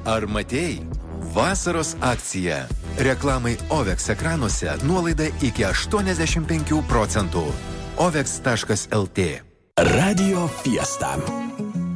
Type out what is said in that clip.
Ar matei? Vasaros akcija. Reklamai OVEX ekranuose nuolaida iki 85%. OVEX.lt. Radio Fiesta.